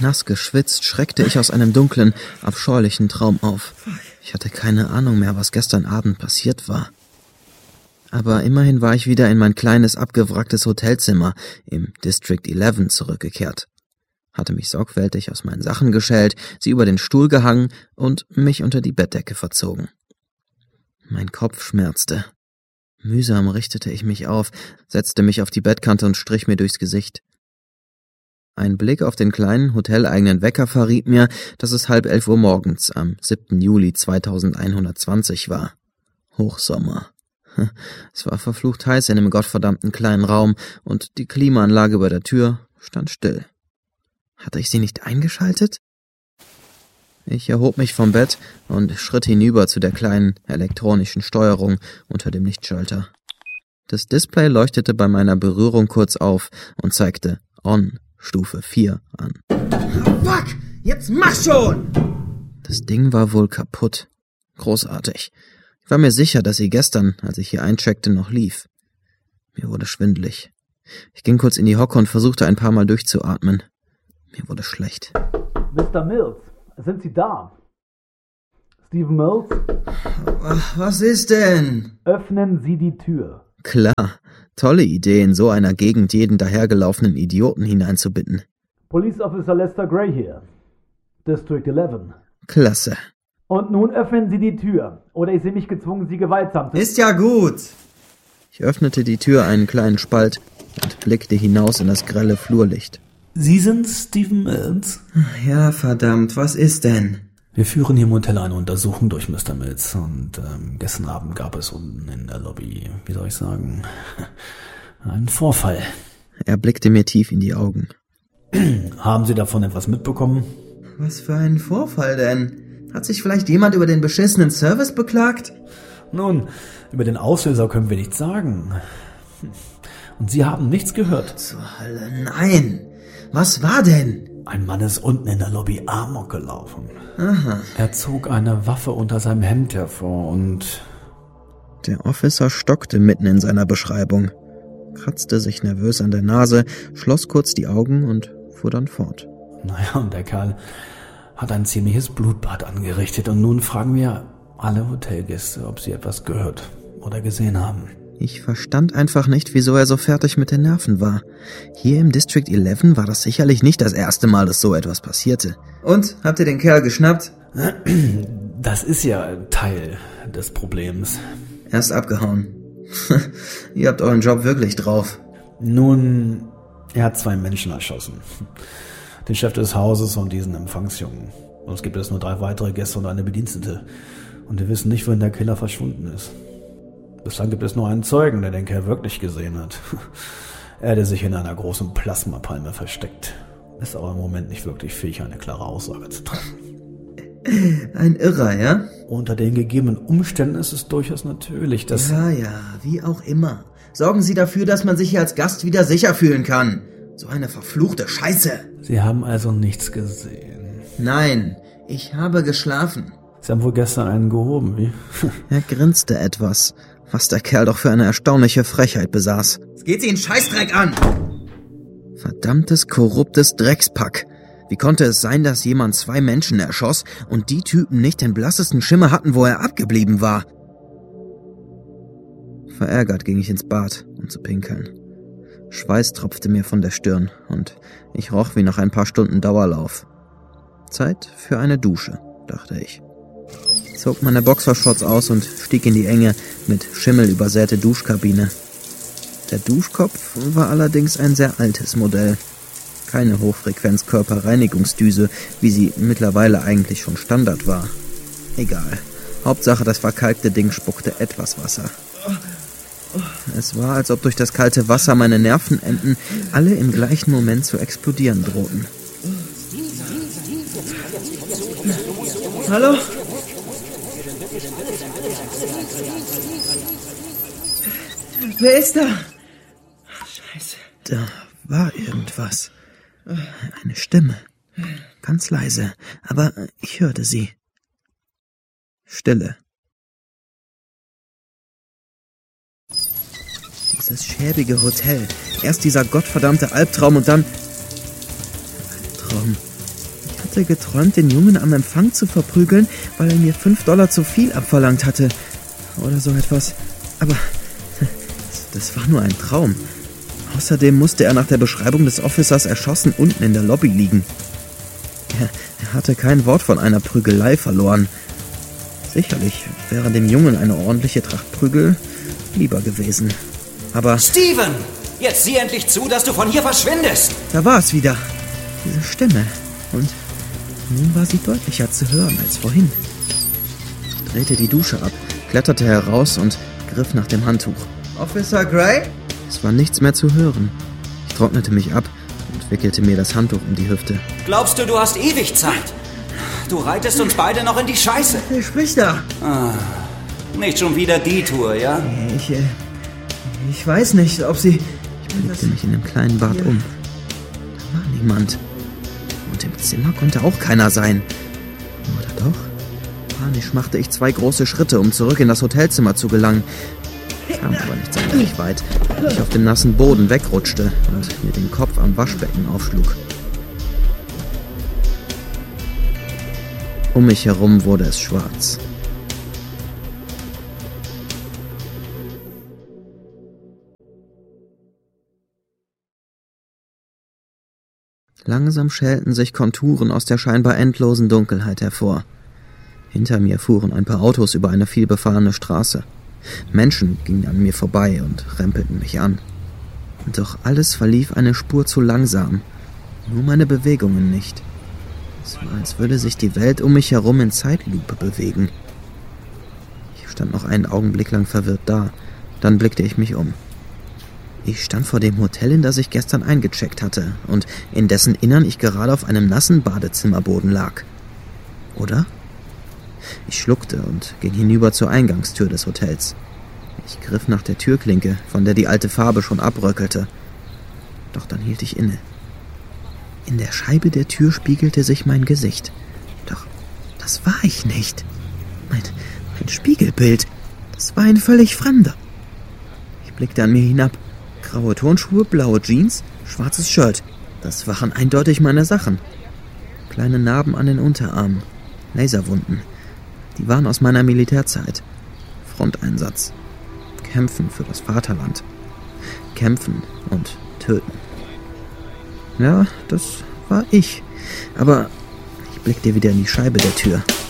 Nass geschwitzt schreckte ich aus einem dunklen, abscheulichen Traum auf. Ich hatte keine Ahnung mehr, was gestern Abend passiert war. Aber immerhin war ich wieder in mein kleines, abgewracktes Hotelzimmer im District 11 zurückgekehrt. Hatte mich sorgfältig aus meinen Sachen geschält, sie über den Stuhl gehangen und mich unter die Bettdecke verzogen. Mein Kopf schmerzte. Mühsam richtete ich mich auf, setzte mich auf die Bettkante und strich mir durchs Gesicht. Ein Blick auf den kleinen, hoteleigenen Wecker verriet mir, dass es 10:30 Uhr morgens am 7. Juli 2120 war. Hochsommer. Es war verflucht heiß in dem gottverdammten kleinen Raum und die Klimaanlage über der Tür stand still. Hatte ich sie nicht eingeschaltet? Ich erhob mich vom Bett und schritt hinüber zu der kleinen elektronischen Steuerung unter dem Lichtschalter. Das Display leuchtete bei meiner Berührung kurz auf und zeigte On Stufe 4 an. Fuck! Jetzt mach schon! Das Ding war wohl kaputt. Großartig. Ich war mir sicher, dass sie gestern, als ich hier eincheckte, noch lief. Mir wurde schwindelig. Ich ging kurz in die Hocke und versuchte ein paar Mal durchzuatmen. Mir wurde schlecht. Mr. Mills, sind Sie da? Stephen Mills? Was ist denn? Öffnen Sie die Tür. Klar, tolle Idee, in so einer Gegend jeden dahergelaufenen Idioten hineinzubitten. Police Officer Lester Gray hier. District 11. Klasse. Und nun öffnen Sie die Tür, oder ich sehe mich gezwungen, Sie gewaltsam zu... Ist ja gut. Ich öffnete die Tür einen kleinen Spalt und blickte hinaus in das grelle Flurlicht. Sie sind Stephen Mills? Ja, verdammt, was ist denn? Wir führen hier im Hotel eine Untersuchung durch, Mr. Mills. Und gestern Abend gab es unten in der Lobby, wie soll ich sagen, einen Vorfall. Er blickte mir tief in die Augen. Haben Sie davon etwas mitbekommen? Was für ein Vorfall denn? Hat sich vielleicht jemand über den beschissenen Service beklagt? Nun, über den Auslöser können wir nichts sagen. Und Sie haben nichts gehört? Zur Hölle, nein. Was war denn? Ein Mann ist unten in der Lobby amok gelaufen. Aha. Er zog eine Waffe unter seinem Hemd hervor und... Der Officer stockte mitten in seiner Beschreibung, kratzte sich nervös an der Nase, schloss kurz die Augen und fuhr dann fort. Naja, und der Kerl hat ein ziemliches Blutbad angerichtet. Und nun fragen wir alle Hotelgäste, ob sie etwas gehört oder gesehen haben. Ich verstand einfach nicht, wieso er so fertig mit den Nerven war. Hier im District 11 war das sicherlich nicht das erste Mal, dass so etwas passierte. Und, habt ihr den Kerl geschnappt? Das ist ja Teil des Problems. Er ist abgehauen. Ihr habt euren Job wirklich drauf. Nun, er hat 2 Menschen erschossen. Den Chef des Hauses und diesen Empfangsjungen. Sonst gibt es nur 3 weitere Gäste und eine Bedienstete. Und wir wissen nicht, wohin der Killer verschwunden ist. Bislang gibt es nur einen Zeugen, der den Kerl wirklich gesehen hat. Er hätte sich in einer großen Plasmapalme versteckt. Ist aber im Moment nicht wirklich fähig, eine klare Aussage zu treffen. Ein Irrer, ja? Unter den gegebenen Umständen ist es durchaus natürlich, dass... Ja, wie auch immer. Sorgen Sie dafür, dass man sich hier als Gast wieder sicher fühlen kann. So eine verfluchte Scheiße. Sie haben also nichts gesehen? Nein, ich habe geschlafen. Sie haben wohl gestern einen gehoben, wie? Er grinste etwas, was der Kerl doch für eine erstaunliche Frechheit besaß. Es geht Sie einen Scheißdreck an! Verdammtes, korruptes Dreckspack. Wie konnte es sein, dass jemand 2 Menschen erschoss und die Typen nicht den blassesten Schimmer hatten, wo er abgeblieben war? Verärgert ging ich ins Bad, um zu pinkeln. Schweiß tropfte mir von der Stirn und ich roch wie nach ein paar Stunden Dauerlauf. Zeit für eine Dusche, dachte ich. Zog meine Boxershorts aus und stieg in die enge, mit Schimmel übersäte Duschkabine. Der Duschkopf war allerdings ein sehr altes Modell. Keine Hochfrequenz-Körperreinigungsdüse, wie sie mittlerweile eigentlich schon Standard war. Egal. Hauptsache, das verkalkte Ding spuckte etwas Wasser. Es war, als ob durch das kalte Wasser meine Nervenenden alle im gleichen Moment zu explodieren drohten. Hallo? Wer ist da? Scheiße. Da war irgendwas. Eine Stimme. Ganz leise, aber ich hörte sie. Stille. Dieses schäbige Hotel. Erst dieser gottverdammte Albtraum und dann... Albtraum. hatte geträumt, den Jungen am Empfang zu verprügeln, weil er mir $5 zu viel abverlangt hatte. Oder so etwas. Aber das war nur ein Traum. Außerdem musste er nach der Beschreibung des Officers erschossen unten in der Lobby liegen. Er hatte kein Wort von einer Prügelei verloren. Sicherlich wäre dem Jungen eine ordentliche Tracht Prügel lieber gewesen. Aber... Steven! Jetzt sieh endlich zu, dass du von hier verschwindest! Da war es wieder. Diese Stimme. Und nun war sie deutlicher zu hören als vorhin. Ich drehte die Dusche ab, kletterte heraus und griff nach dem Handtuch. Officer Gray? Es war nichts mehr zu hören. Ich trocknete mich ab und wickelte mir das Handtuch um die Hüfte. Glaubst du, du hast ewig Zeit? Du reitest uns beide noch in die Scheiße. Wer spricht da? Nicht schon wieder die Tour, ja? Ich weiß nicht, ob Sie... Ich blickte mich in dem kleinen Bad um. Da war niemand. Und im Zimmer konnte auch keiner sein. Oder doch? Panisch machte ich 2 große Schritte, um zurück in das Hotelzimmer zu gelangen. Kam aber nicht sonderlich weit, als ich auf dem nassen Boden wegrutschte und mir den Kopf am Waschbecken aufschlug. Um mich herum wurde es schwarz. Langsam schälten sich Konturen aus der scheinbar endlosen Dunkelheit hervor. Hinter mir fuhren ein paar Autos über eine vielbefahrene Straße. Menschen gingen an mir vorbei und rempelten mich an. Doch alles verlief eine Spur zu langsam. Nur meine Bewegungen nicht. Es war, als würde sich die Welt um mich herum in Zeitlupe bewegen. Ich stand noch einen Augenblick lang verwirrt da. Dann blickte ich mich um. Ich stand vor dem Hotel, in das ich gestern eingecheckt hatte und in dessen Innern ich gerade auf einem nassen Badezimmerboden lag. Oder? Ich schluckte und ging hinüber zur Eingangstür des Hotels. Ich griff nach der Türklinke, von der die alte Farbe schon abröckelte. Doch dann hielt ich inne. In der Scheibe der Tür spiegelte sich mein Gesicht. Doch das war ich nicht. Mein Spiegelbild, das war ein völlig Fremder. Ich blickte an mir hinab. Graue Turnschuhe, blaue Jeans, schwarzes Shirt. Das waren eindeutig meine Sachen. Kleine Narben an den Unterarmen. Laserwunden. Die waren aus meiner Militärzeit. Fronteinsatz. Kämpfen für das Vaterland. Kämpfen und töten. Ja, das war ich. Aber ich blickte wieder in die Scheibe der Tür.